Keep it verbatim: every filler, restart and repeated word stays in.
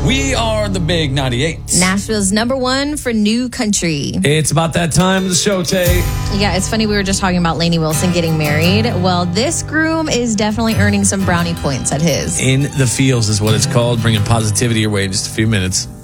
We are the Big ninety-eight. Nashville's number one for new country. It's about that time of the show, Tay. Yeah, it's funny. We were just talking about Lainey Wilson getting married. Well, this groom is definitely earning some brownie points at his. In the Fields is what it's called. Bringing positivity your way in just a few minutes.